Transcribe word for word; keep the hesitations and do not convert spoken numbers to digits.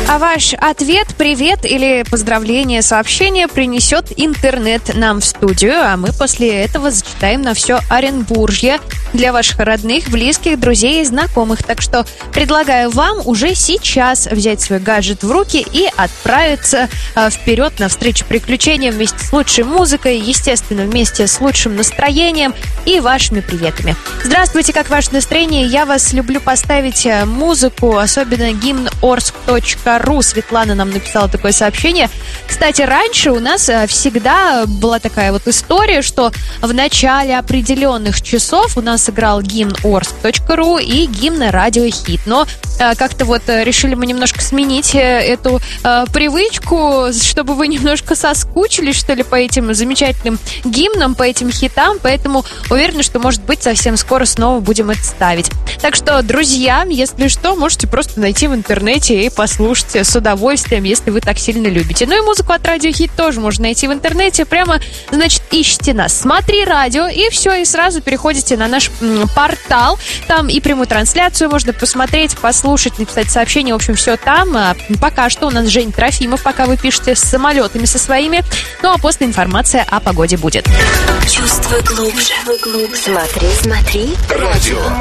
А ваш ответ, привет или поздравление, сообщение принесет интернет нам в студию, а мы после этого зачитаем на все Оренбуржье для ваших родных, близких, друзей и знакомых. Так что предлагаю вам уже сейчас взять свой гаджет в руки и отправиться э, вперед навстречу приключениям вместе с лучшей музыкой, естественно, вместе с лучшим настроением и вашими приветами. Здравствуйте, как ваше настроение? Я вас люблю поставить музыку, особенно гимн орск точка ру. Светлана нам написала такое сообщение. Кстати, раньше у нас всегда была такая вот история, что в начале определенных часов у нас играл гимн орск точка ру и гимн Радио Хит. Но как-то вот решили мы немножко сменить эту э, привычку, чтобы вы немножко соскучились, что ли, по этим замечательным гимнам, по этим хитам, поэтому уверена, что, может быть, совсем скоро снова будем это ставить. Так что, друзья, если что, можете просто найти в интернете и послушать с удовольствием, если вы так сильно любите. Ну и музыку от Радио Хит тоже можно найти в интернете. Прямо, значит, ищите нас. Смотри радио, и все, и сразу переходите на наш м, портал. Там и прямую трансляцию можно посмотреть, послушать, написать сообщение. В общем, все там. А пока что у нас Жень Трофимов, пока вы пишете с самолетами со своими. Ну а после информация о погоде будет. Чувствуй глубже. Смотри, смотри. Радио.